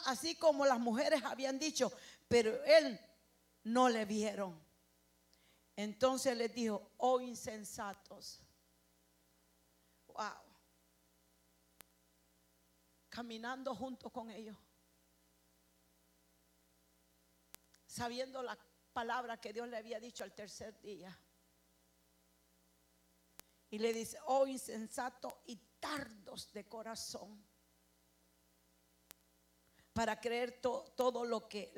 así como las mujeres habían dicho, pero él no le vieron. Entonces les dijo: oh insensatos. Wow. Caminando junto con ellos, sabiendo la palabra que Dios le había dicho al tercer día. Y le dice: oh insensatos y tardos de corazón, para creer todo lo que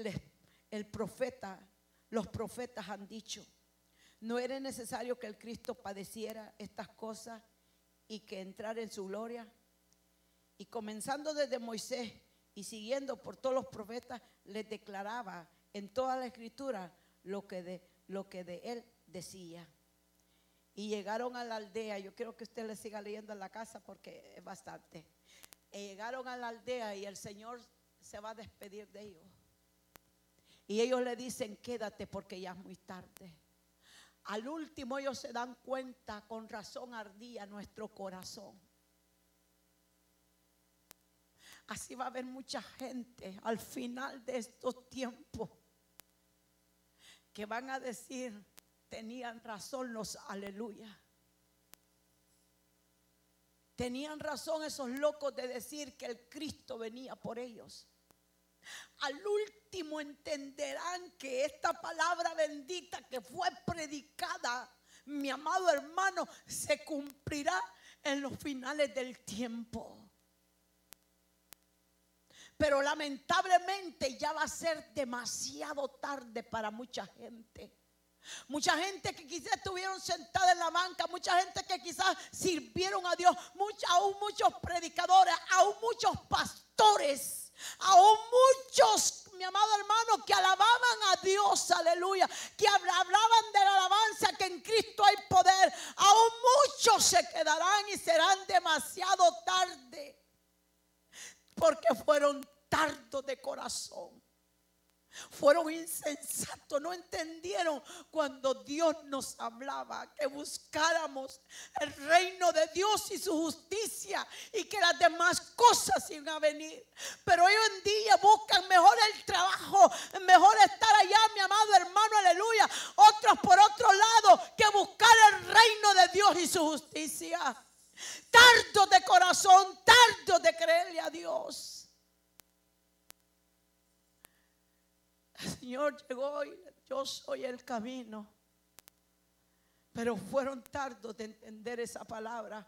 los profetas han dicho. ¿No era necesario que el Cristo padeciera estas cosas y que entrara en su gloria? Y comenzando desde Moisés y siguiendo por todos los profetas, les declaraba en toda la escritura lo que de él decía. Y llegaron a la aldea. Yo quiero que usted le siga leyendo en la casa porque es bastante. Llegaron a la aldea y el Señor se va a despedir de ellos. Y ellos le dicen: quédate porque ya es muy tarde. Al último ellos se dan cuenta: con razón ardía nuestro corazón. Así va a haber mucha gente al final de estos tiempos que van a decir: tenían razón los aleluya. Tenían razón esos locos de decir que el Cristo venía por ellos. Al último entenderán que esta palabra bendita que fue predicada, mi amado hermano, se cumplirá en los finales del tiempo. Pero lamentablemente ya va a ser demasiado tarde para mucha gente. Mucha gente que quizás estuvieron sentadas en la banca, mucha gente que quizás sirvieron a Dios, aún muchos predicadores, aún muchos pastores, aún muchos, mi amado hermano, que alababan a Dios, aleluya, que hablaban de la alabanza, que en Cristo hay poder. Aún muchos se quedarán y serán demasiado tarde, porque fueron tardos de corazón. Fueron insensatos, no entendieron cuando Dios nos hablaba que buscáramos el reino de Dios y su justicia y que las demás cosas iban a venir. Pero hoy en día buscan mejor el trabajo, mejor estar allá, mi amado hermano, aleluya. Otros por otro lado que buscar el reino de Dios y su justicia. Tardos de corazón, tardos de creerle a Dios. El Señor llegó y yo soy el camino. Pero fueron tardos de entender esa palabra.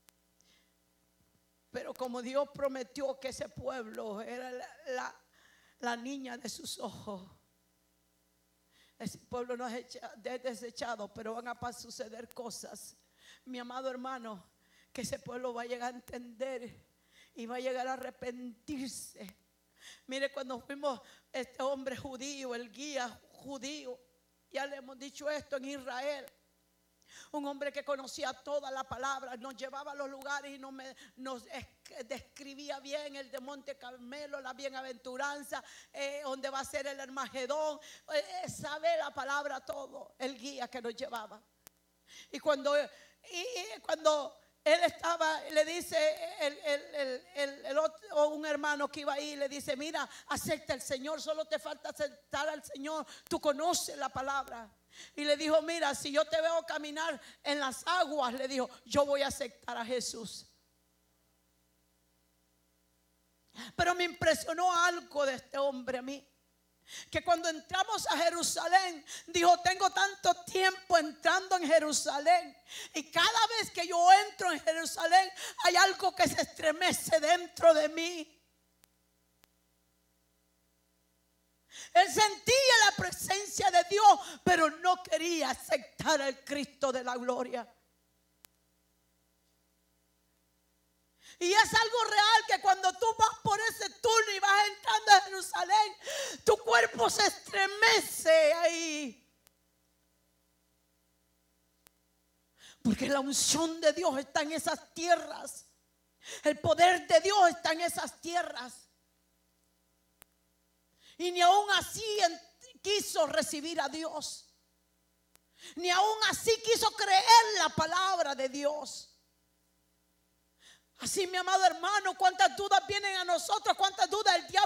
Pero como Dios prometió que ese pueblo era la niña de sus ojos, ese pueblo no es desechado, pero van a suceder cosas, mi amado hermano, que ese pueblo va a llegar a entender y va a llegar a arrepentirse. Mire, cuando fuimos este hombre judío, el guía judío, ya le hemos dicho esto, en Israel, un hombre que conocía toda la palabra, nos llevaba a los lugares y nos describía bien el de Monte Carmelo, la bienaventuranza, donde va a ser el Armagedón, sabe la palabra todo, el guía que nos llevaba. Y cuando él estaba, le dice el otro, un hermano que iba ahí, le dice: mira, acepta al Señor, solo te falta aceptar al Señor, tú conoces la palabra. Y le dijo: mira, si yo te veo caminar en las aguas, le dijo, yo voy a aceptar a Jesús. Pero me impresionó algo de este hombre a mí, que cuando entramos a Jerusalén, dijo: tengo tanto tiempo entrando en Jerusalén, y cada vez que yo entro en Jerusalén hay algo que se estremece dentro de mí. Él sentía la presencia de Dios, pero no quería aceptar al Cristo de la gloria. Y es algo real que cuando tú vas por ese túnel y vas entrando a Jerusalén, tu cuerpo se estremece ahí. Porque la unción de Dios está en esas tierras. El poder de Dios está en esas tierras. Y ni aún así quiso recibir a Dios. Ni aún así quiso creer la palabra de Dios. Así, mi amado hermano, cuántas dudas vienen a nosotros, cuántas dudas el diablo